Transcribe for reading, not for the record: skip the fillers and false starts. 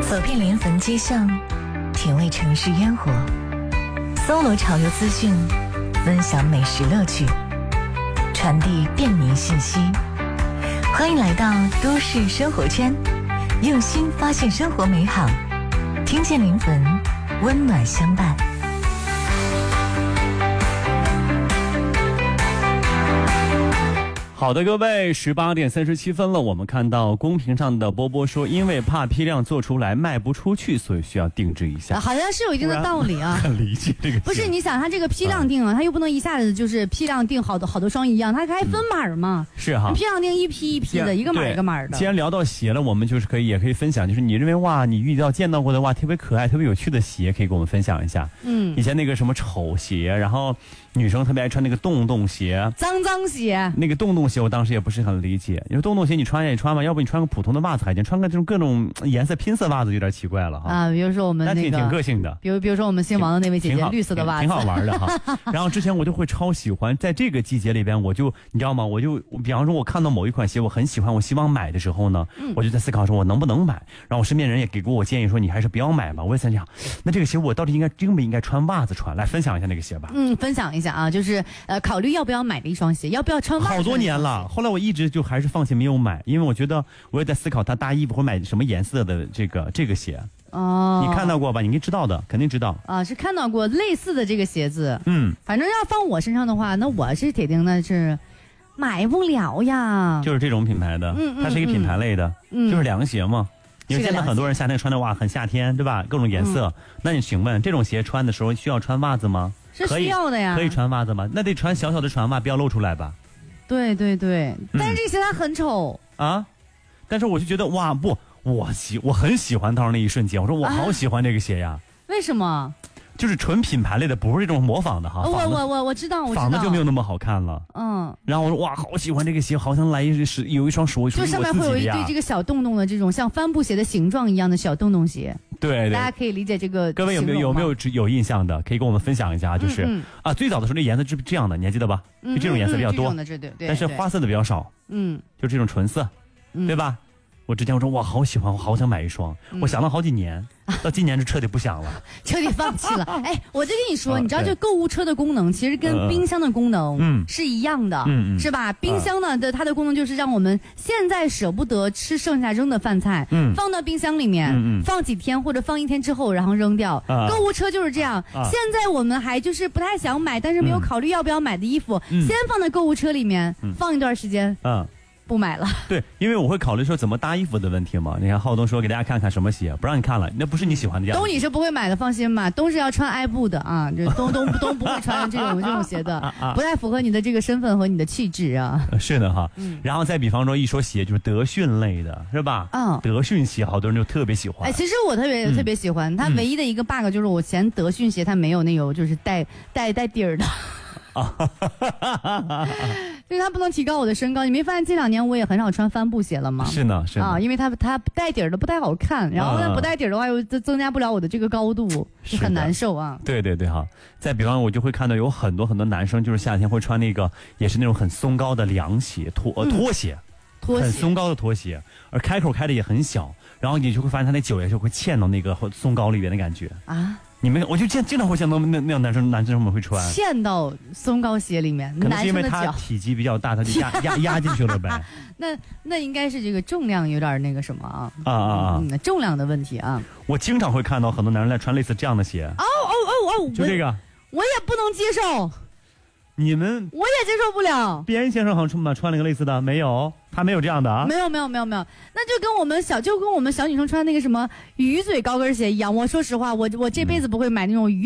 走遍临汾街巷，品味城市烟火，搜罗潮流资讯，分享美食乐趣，传递便民信息。欢迎来到都市生活圈，用心发现生活美好，听见临汾，温暖相伴。 好的，各位，18点37分了。我们看到公屏上的波波说，因为怕批量做出来卖不出去，所以需要定制一下。 好像是有一定的道理啊。 很理解这个。 不是，你想他这个批量定啊，他又不能一下子就是批量定好多双一样，他还分码嘛。 是哈。 批量定一批一批的，一个码一个码的。 既然聊到鞋了，我们就是也可以分享，就是你认为哇，你见到过的哇，特别可爱、特别有趣的鞋，可以跟我们分享一下。以前那个什么丑鞋，然后女生特别爱穿那个洞鞋， 脏鞋。 那个洞鞋，我当时也不是很理解，因为洞鞋你穿也穿吧，要不你穿个普通的袜子还行，穿个这种各种颜色拼色袜子有点奇怪了哈。 啊，比如说我们那个挺个性的， 比如说我们姓王的那位姐姐，绿色的袜子， 挺好玩的哈。然后之前我就会超喜欢，在这个季节里边，你知道吗？比方说我看到某一款鞋我很喜欢，我希望买的时候呢，我就在思考说我能不能买。然后我身边人也给过我建议说你还是不要买吧。我也在想，那这个鞋我到底应不应该穿袜子穿？来分享一下那个鞋吧。 分享一下啊，就是考虑要不要买的一双鞋，要不要穿袜子？ 好多年了，后来我一直就还是放弃没有买，因为我觉得我也在思考它搭衣服或买什么颜色的这个鞋。哦，你看到过吧？你应该知道的，肯定知道啊，是看到过类似的这个鞋子。反正要放我身上的话，那我是铁定的是买不了呀。 就是这种品牌的，它是一个品牌类的，就是凉鞋嘛。因为现在很多人夏天穿的哇，很夏天，对吧？各种颜色。那你请问，这种鞋穿的时候需要穿袜子吗？ 是需要的呀。 可以穿袜子吗？那得穿小小的船袜，不要露出来吧？ 对，但是这个鞋它很丑啊。但是我就觉得哇，不，我很喜欢当时那一瞬间，我说我好喜欢这个鞋呀。 为什么？ 就是纯品牌类的，不是这种模仿的哈。 我知道， 仿的就没有那么好看了。然后我说哇，好喜欢这个鞋，好像有一双属于我自己的呀。 就上面会有一对这个小洞洞的这种像帆布鞋的形状一样的小洞洞鞋。 对， 大家可以理解这个。 各位有没有印象的，可以跟我们分享一下。就是最早的时候这颜色是这样的，你还记得吧？就这种颜色比较多，但是花色的比较少。就这种纯色，对吧？我之前我说哇，好喜欢，我好想买一双。我想了好几年，到今年就彻底不想了， 彻底放弃了。我就跟你说，你知道这购物车的功能其实跟冰箱的功能是一样的，是吧？冰箱呢它的功能就是让我们现在舍不得吃剩下扔的饭菜，放到冰箱里面，放几天或者放1天之后然后扔掉。购物车就是这样，现在我们还就是不太想买，但是没有考虑要不要买的衣服，先放在购物车里面，放一段时间。不买了。对， 因为我会考虑说怎么搭衣服的问题嘛。你看浩东说给大家看看什么鞋，不让你看了，那不是你喜欢的样子。 东你是不会买的，放心吧。东是要穿爱布的啊，这东不会穿这种鞋的，不太符合你的这个身份和你的气质啊。 是的哈。然后再比方说一说鞋，就是德训类的，是吧？德训鞋好多人就特别喜欢。 其实我特别喜欢，它唯一的一个 bug 就是我嫌德训鞋它没有那种就是带底儿的。就是它不能提高我的身高。你没发现这2年我也很少穿帆布鞋了吗？ 是呢因为它带底儿的不太好看，然后它不带底儿的话又增加不了我的这个高度，就很难受啊。 对哈。再比方我就会看到有很多男生就是夏天会穿那个也是那种很松高的凉鞋拖鞋，很松高的拖鞋，而开口开的也很小，然后你就会发现他那脚也就会嵌到那个松高里边的感觉啊。我就经常会见到那样男生们会穿嵌到松高鞋里面， 可能是因为他体积比较大，他就压进去了呗。 那应该是这个重量有点那个什么啊重量的问题啊。 我经常会看到很多男人来穿类似这样的鞋。就这个， 我也不能接受。 我也接受不了。 边先生好像穿了一个类似的，没有，他没有这样的啊。 没有，那就跟我们小女生穿那个什么鱼嘴高跟鞋一样。我说实话，我这辈子不会买那种鱼